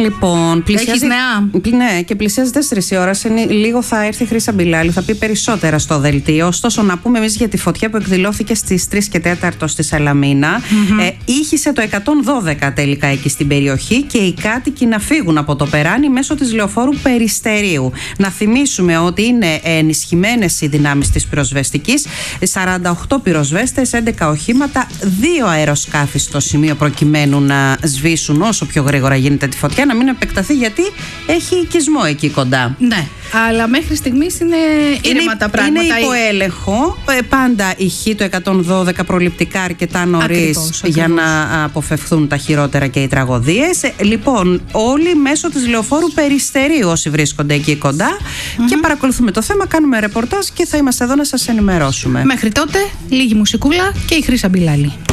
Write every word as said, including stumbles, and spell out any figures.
Λοιπόν, πλησιάζει. Έχεις νέα? Ναι, και πλησιάζει τέσσερις η ώρα. Σε λίγο θα έρθει η Χρύσα Μπιλάλη, θα πει περισσότερα στο δελτίο. Ωστόσο, να πούμε εμείς για τη φωτιά που εκδηλώθηκε στις τρεις και τέσσερα στη Σαλαμίνα. Mm-hmm. Ε, ήχησε το εκατόν δώδεκα τελικά εκεί στην περιοχή και οι κάτοικοι να φύγουν από το περάνι μέσω της λεωφόρου Περιστερίου. Να θυμίσουμε ότι είναι ενισχυμένες οι δυνάμεις της πυροσβεστικής. σαράντα οκτώ πυροσβέστες, έντεκα οχήματα, δύο αεροσκάφη στο σημείο προκειμένου να σβήσουν όσο πιο γρήγορα γίνεται τη φωτιά, να μην επεκταθεί γιατί έχει οικισμό εκεί κοντά. Ναι, αλλά μέχρι στιγμής είναι ήρεμα τα πράγματα. Είναι υπό έλεγχο. Πάντα ηχεί το εκατόν δώδεκα προληπτικά αρκετά νωρίς για να αποφευθούν τα χειρότερα και οι τραγωδίες. Λοιπόν, όλοι μέσω της λεωφόρου Περιστερίου όσοι βρίσκονται εκεί κοντά mm-hmm. και παρακολουθούμε το θέμα, κάνουμε ρεπορτάζ και θα είμαστε εδώ να σας ενημερώσουμε. Μέχρι τότε, λίγη μουσικούλα και η Χρύσα Μπιλάλη.